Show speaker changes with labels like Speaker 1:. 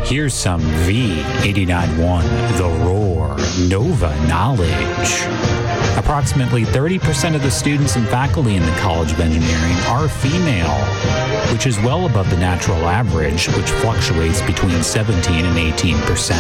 Speaker 1: Here's some V89.1 The Roar Nova Knowledge. Approximately 30% of the students and faculty in the College of Engineering are female, which is well above the natural average, which fluctuates between 17 and 18%.